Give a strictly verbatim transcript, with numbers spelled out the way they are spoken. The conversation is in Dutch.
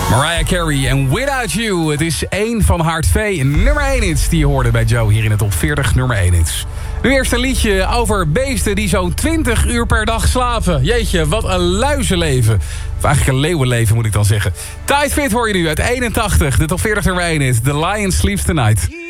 Mariah Carey en Without You. Het is één van haar twee nummer één hits die je hoorde bij Joe hier in de top veertig nummer één hits. Nu eerst een liedje over beesten die zo'n twintig uur per dag slapen. Jeetje, wat een luizenleven. Of eigenlijk een leeuwenleven moet ik dan zeggen. Tight Fit hoor je nu uit eenentachtig. De top veertig nummer één hit. The Lion Sleeps Tonight.